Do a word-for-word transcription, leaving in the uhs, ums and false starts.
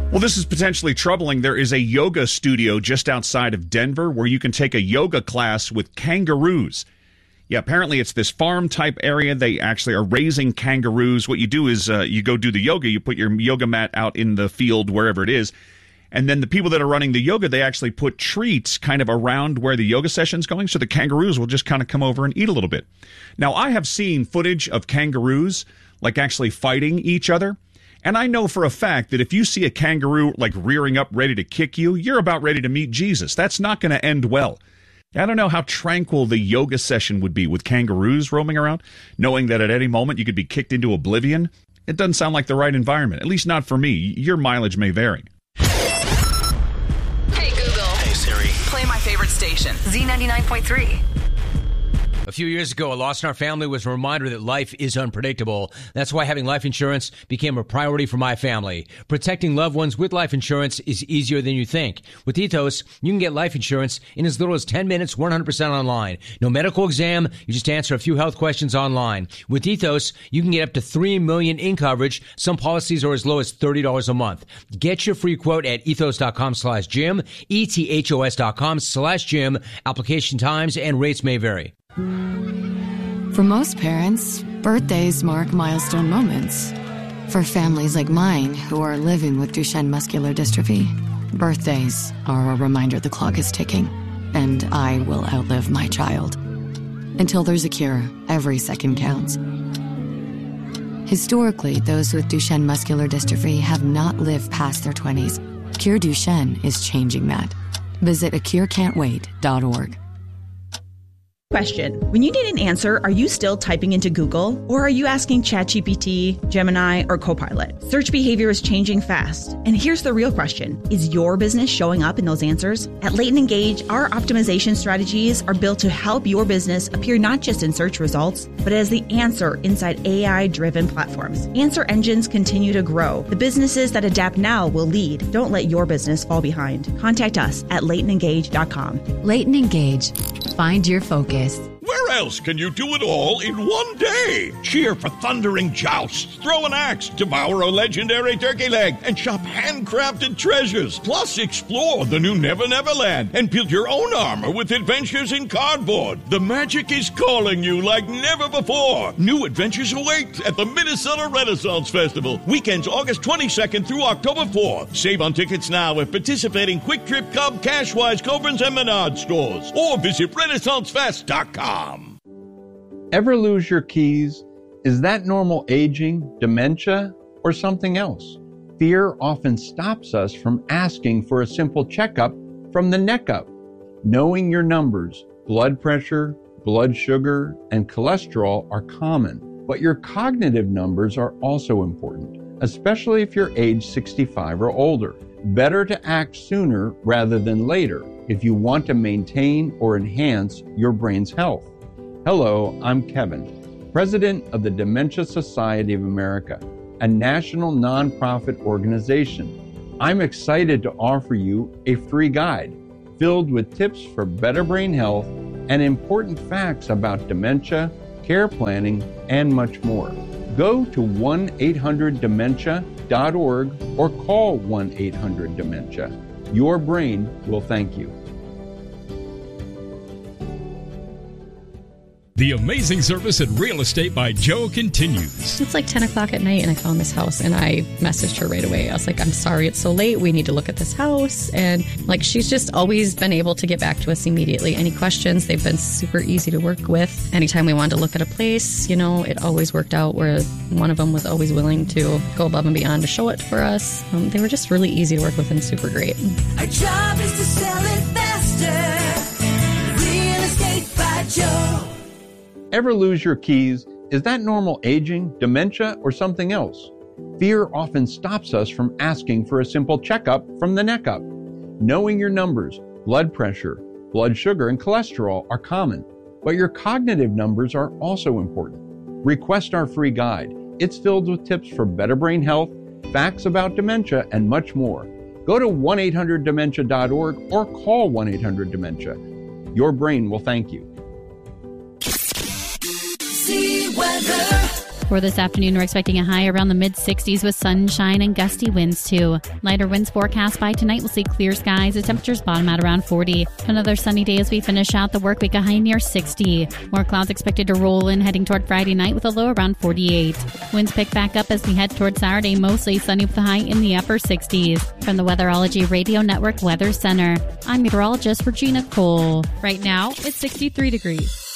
Well, this is potentially troubling. There is a yoga studio just outside of Denver where you can take a yoga class with kangaroos. Yeah, apparently it's this farm-type area. They actually are raising kangaroos. What you do is uh, you go do the yoga. You put your yoga mat out in the field, wherever it is. And then the people that are running the yoga, they actually put treats kind of around where the yoga session's going, so the kangaroos will just kind of come over and eat a little bit. Now, I have seen footage of kangaroos, like, actually fighting each other. And I know for a fact that if you see a kangaroo, like, rearing up ready to kick you, you're about ready to meet Jesus. That's not going to end well. I don't know how tranquil the yoga session would be with kangaroos roaming around, knowing that at any moment you could be kicked into oblivion. It doesn't sound like the right environment, at least not for me. Your mileage may vary. Hey, Google. Hey, Siri. Play my favorite station, Z ninety-nine point three. A few years ago, a loss in our family was a reminder that life is unpredictable. That's why having life insurance became a priority for my family. Protecting loved ones with life insurance is easier than you think. With Ethos, you can get life insurance in as little as ten minutes, one hundred percent online. No medical exam, you just answer a few health questions online. With Ethos, you can get up to three million dollars in coverage. Some policies are as low as thirty dollars a month. Get your free quote at ethos.com slash Jim, E-T-H-O-S dot com slash Jim. Application times and rates may vary. For most parents, birthdays mark milestone moments. For families like mine who are living with Duchenne muscular dystrophy, birthdays are a reminder the clock is ticking, and I will outlive my child. Until there's a cure, every second counts. Historically, those with Duchenne muscular dystrophy have not lived past their twenties. Cure Duchenne is changing that. Visit a cure can't wait dot org. Question. When you need an answer, are you still typing into Google? Or are you asking ChatGPT, Gemini, or Copilot? Search behavior is changing fast. And here's the real question. Is your business showing up in those answers? At Leighton Engage, our optimization strategies are built to help your business appear not just in search results, but as the answer inside A I-driven platforms. Answer engines continue to grow. The businesses that adapt now will lead. Don't let your business fall behind. Contact us at leighton engage dot com. Leighton Engage. Find your focus. Where else can you do it all in one day? Cheer for thundering jousts, throw an axe, devour a legendary turkey leg, and shop handcrafted treasures. Plus, explore the new Never Never Land and build your own armor with adventures in cardboard. The magic is calling you like never before. New adventures await at the Minnesota Renaissance Festival. Weekends August twenty-second through October fourth. Save on tickets now at participating Quick Trip, Cub, Cashwise, Cobrins, and Menard stores. Or visit renaissance fest dot com. Ever lose your keys? Is that normal aging, dementia, or something else? Fear often stops us from asking for a simple checkup from the neck up. Knowing your numbers, blood pressure, blood sugar, and cholesterol are common, but your cognitive numbers are also important, especially if you're age sixty-five or older. Better to act sooner rather than later if you want to maintain or enhance your brain's health. Hello, I'm Kevin, president of the Dementia Society of America, a national nonprofit organization. I'm excited to offer you a free guide filled with tips for better brain health and important facts about dementia, care planning, and much more. Go to one eight hundred dementia dot org or call one eight hundred dementia. Your brain will thank you. The amazing service at Real Estate by Joe continues. It's like ten o'clock at night and I found this house and I messaged her right away. I was like, I'm sorry it's so late. We need to look at this house. And like, she's just always been able to get back to us immediately. Any questions, they've been super easy to work with. Anytime we wanted to look at a place, you know, it always worked out where one of them was always willing to go above and beyond to show it for us. Um, they were just really easy to work with and super great. Our job is to sell it faster. Real Estate by Joe. Ever lose your keys? Is that normal aging, dementia, or something else? Fear often stops us from asking for a simple checkup from the neck up. Knowing your numbers, blood pressure, blood sugar, and cholesterol are common, but your cognitive numbers are also important. Request our free guide. It's filled with tips for better brain health, facts about dementia, and much more. Go to one eight hundred dementia dot org or call one eight hundred dementia. Your brain will thank you. See weather. For this afternoon, we're expecting a high around the mid-sixties with sunshine and gusty winds, too. Lighter winds forecast by tonight. We'll see clear skies. The temperatures bottom at around forty. Another sunny day as we finish out the work week, a high near sixty. More clouds expected to roll in heading toward Friday night with a low around forty-eight. Winds pick back up as we head toward Saturday, mostly sunny with a high in the upper sixties. From the Weatherology Radio Network Weather Center, I'm meteorologist Regina Cole. Right now, it's sixty-three degrees.